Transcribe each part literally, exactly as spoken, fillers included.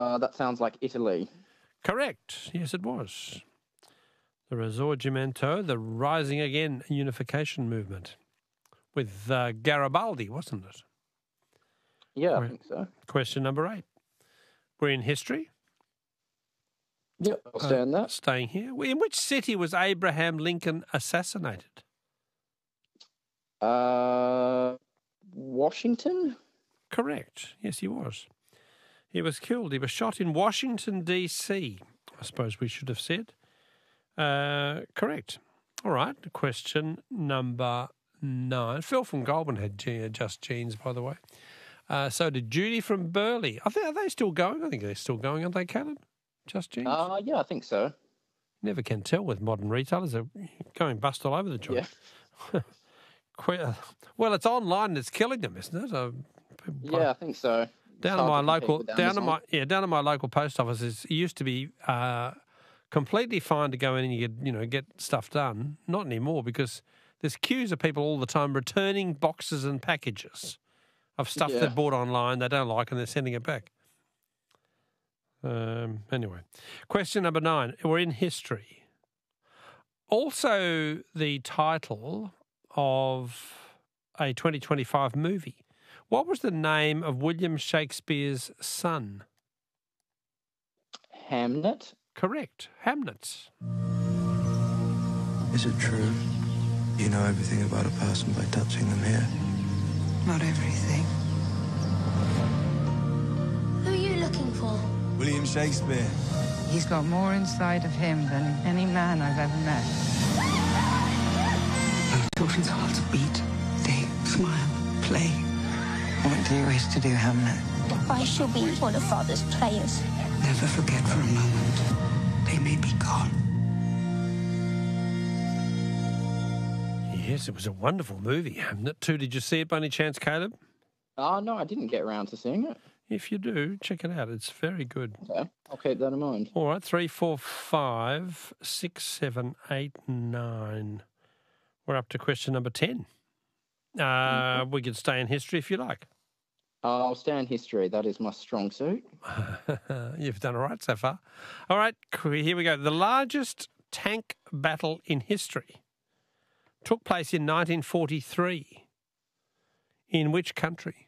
uh, that sounds like Italy. Correct. Yes, it was. The Risorgimento, the Rising Again Unification Movement with uh, Garibaldi, wasn't it? Yeah, Que- I think so. Question number eight. We're in history. Yep, I'll stand Uh, that. Staying here. In which city was Abraham Lincoln assassinated? Uh, Washington? Correct. Yes, he was. He was killed. He was shot in Washington, D C, I suppose we should have said. Uh, correct. All right. Question number nine. Phil from Goulburn had G- Just Genes, by the way. Uh, so did Judy from Burleigh. I think, are they still going? I think they're still going, aren't they, Caleb? Just Genes? Uh, yeah, I think so. Never can tell with modern retailers. They're going bust all over the joint. Yeah. Que- Well, it's online that's killing them, isn't it? Uh, Yeah, I think so. down It's at my hard to compete local, with down at Amazon. my yeah, down at my local post office, is, it used to be uh, completely fine to go in and you could, you know, get stuff done. Not anymore because there's queues of people all the time returning boxes and packages of stuff Yeah. they bought online they don't like and they're sending it back. Um, anyway, question number nine. We're in history. Also, the title of a twenty twenty-five movie. What was the name of William Shakespeare's son? Hamnet? Correct. Hamnet. Is it true? You know everything about a person by touching them here. Not everything. Who are you looking for? William Shakespeare. He's got more inside of him than any man I've ever met. Children's hearts beat. They smile, play. What do you wish to do, Hamlet? I shall be one of Father's players. Never forget for a moment. They may be gone. Yes, it was a wonderful movie, Hamnet too. Did you see it by any chance, Caleb? Oh, no, I didn't get around to seeing it. If you do, check it out. It's very good. Okay, I'll keep that in mind. All right, three, four, five, six, seven, eight, nine. We're up to question number ten. Uh, we could stay in history if you like. Uh, I'll stay in history. That is my strong suit. You've done all right so far. All right, here we go. The largest tank battle in history took place in nineteen forty-three. In which country?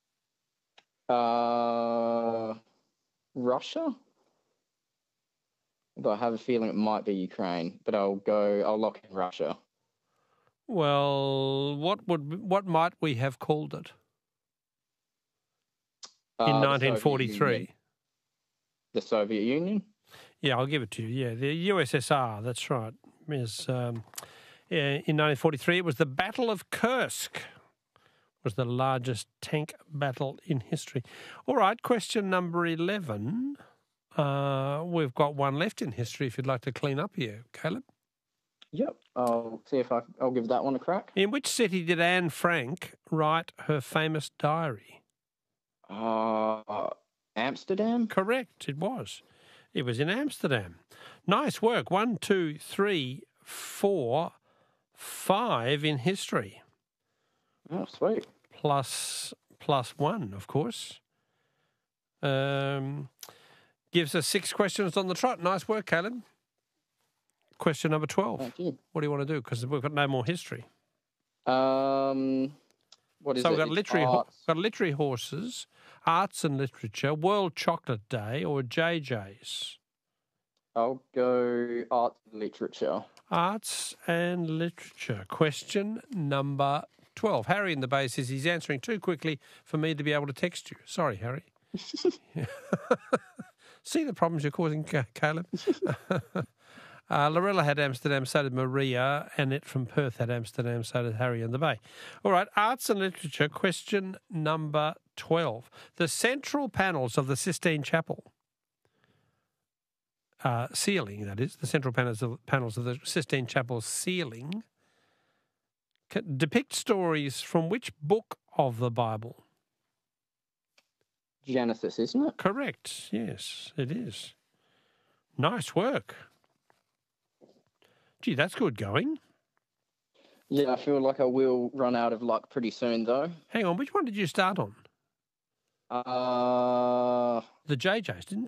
Uh, Russia? Though I have a feeling it might be Ukraine, but I'll go, I'll lock in Russia. Well, what would what might we have called it Uh, in the nineteen Soviet forty-three? Union. The Soviet Union? Yeah, I'll give it to you. Yeah, the U S S R, that's right. Is, um, yeah, in nineteen forty-three, it was the Battle of Kursk. Was the largest tank battle in history. All right, question number eleven. Uh, we've got one left in history if you'd like to clean up here, Caleb. Yep. I'll see if I, I'll give that one a crack. In which city did Anne Frank write her famous diary? Uh, Amsterdam? Correct, it was. It was in Amsterdam. Nice work. One, two, three, four, five in history. Oh, sweet. Plus, plus one, of course. Um, gives us six questions on the trot. Nice work, Caleb. Question number twelve. Thank you. What do you want to do? Because we've got no more history. Um, what is so it? we've got It's literary, ho- arts. got literary horses, arts and literature, World Chocolate Day, or J J's. I'll go art and literature. Arts and literature. Question number twelve. Harry in the bay says he's answering too quickly for me to be able to text you. Sorry, Harry. See the problems you're causing, Ca- Caleb? Uh, Lorella had Amsterdam, so did Maria. Annette from Perth had Amsterdam, so did Harry in the Bay. All right, arts and literature, question number twelve. The central panels of the Sistine Chapel, uh, ceiling, that is, the central panels of, panels of the Sistine Chapel ceiling, ca- depict stories from which book of the Bible? Genesis, isn't it? Correct, yes, it is. Nice work. Gee, that's good going. Yeah, I feel like I will run out of luck pretty soon, though. Hang on, which one did you start on? Uh, The J Js, didn't